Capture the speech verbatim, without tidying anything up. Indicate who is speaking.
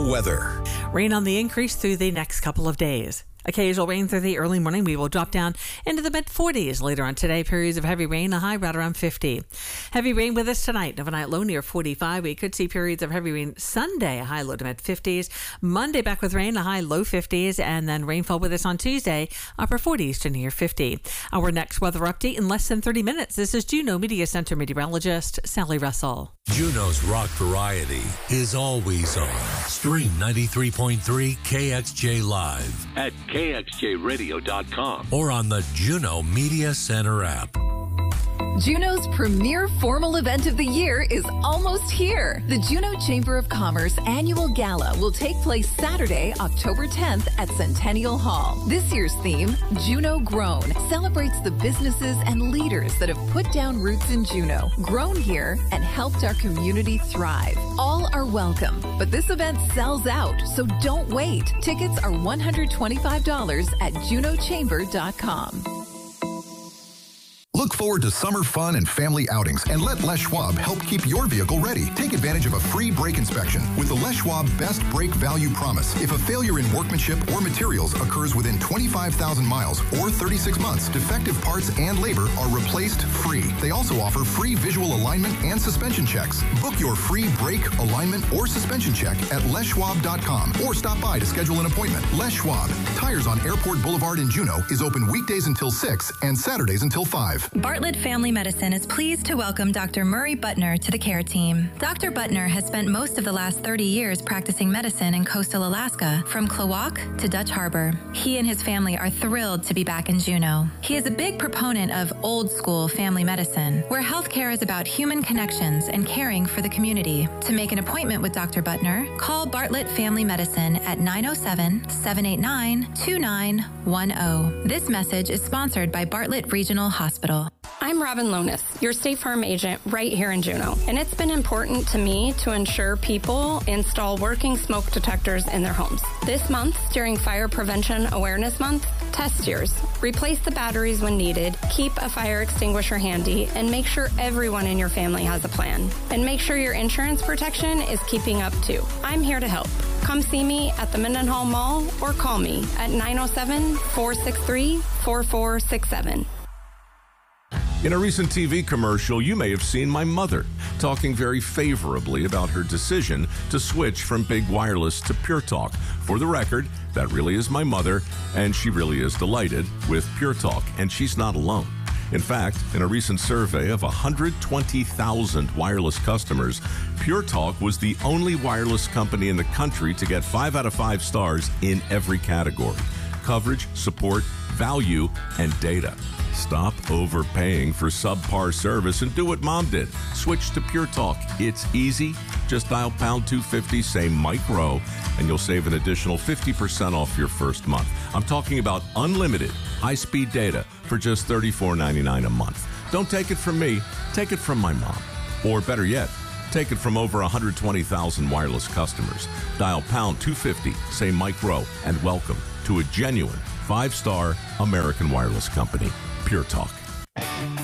Speaker 1: weather.
Speaker 2: Rain on the increase through the next couple of days. Occasional rain through the early morning. We will drop down into the mid forties later on today. Periods of heavy rain, a high right around fifty. Heavy rain with us tonight. Overnight low near forty-five. We could see periods of heavy rain Sunday, a high low to mid fifties. Monday back with rain, a high low fifties. And then rainfall with us on Tuesday, upper forties to near fifty. Our next weather update in less than thirty minutes. This is Juneau Media Center meteorologist Sally Russell.
Speaker 1: Juneau's rock variety is always on. Stream ninety-three point three K X J Live
Speaker 3: at K X J radio dot com
Speaker 1: or on the Juneau Media Center app.
Speaker 4: Juneau's premier formal event of the year is almost here. The Juneau Chamber of Commerce Annual Gala will take place Saturday, October tenth at Centennial Hall. This year's theme, Juneau Grown, celebrates the businesses and leaders that have put down roots in Juneau, grown here, and helped our community thrive. All are welcome, but this event sells out, so don't wait. Tickets are one hundred twenty-five dollars at juneau chamber dot com.
Speaker 5: Look forward to summer fun and family outings and let Les Schwab help keep your vehicle ready. Take advantage of a free brake inspection with the Les Schwab Best Brake Value Promise. If a failure in workmanship or materials occurs within twenty-five thousand miles or thirty-six months, defective parts and labor are replaced free. They also offer free visual alignment and suspension checks. Book your free brake, alignment, or suspension check at les schwab dot com or stop by to schedule an appointment. Les Schwab, Tires on Airport Boulevard in Juneau, is open weekdays until six and Saturdays until five.
Speaker 6: Bartlett Family Medicine is pleased to welcome Doctor Murray Butner to the care team. Doctor Butner has spent most of the last thirty years practicing medicine in coastal Alaska, from Klawock to Dutch Harbor. He and his family are thrilled to be back in Juneau. He is a big proponent of old school family medicine, where healthcare is about human connections and caring for the community. To make an appointment with Doctor Butner, call Bartlett Family Medicine at nine oh seven, seven eight nine, two nine one oh. This message is sponsored by Bartlett Regional Hospital.
Speaker 7: I'm Robin Lonis, your State Farm agent right here in Juneau, and it's been important to me to ensure people install working smoke detectors in their homes. This month, during Fire Prevention Awareness Month, test yours. Replace the batteries when needed, keep a fire extinguisher handy, and make sure everyone in your family has a plan. And make sure your insurance protection is keeping up too. I'm here to help. Come see me at the Mendenhall Mall or call me at nine oh seven, four six three, four four six seven.
Speaker 8: In a recent T V commercial, you may have seen my mother talking very favorably about her decision to switch from Big Wireless to Pure Talk. For the record, that really is my mother, and she really is delighted with Pure Talk, and she's not alone. In fact, in a recent survey of one hundred twenty thousand wireless customers, Pure Talk was the only wireless company in the country to get five out of five stars in every category: coverage, support, value, and data. Stop overpaying for subpar service and do what Mom did. Switch to Pure Talk. It's easy. Just dial pound two fifty, say micro, and you'll save an additional fifty percent off your first month. I'm talking about unlimited high-speed data for just thirty-four ninety-nine a month. Don't take it from me. Take it from my mom. Or better yet, take it from over one hundred twenty thousand wireless customers. Dial pound two fifty, say micro, and welcome to a genuine five-star American wireless company. Pure Talk.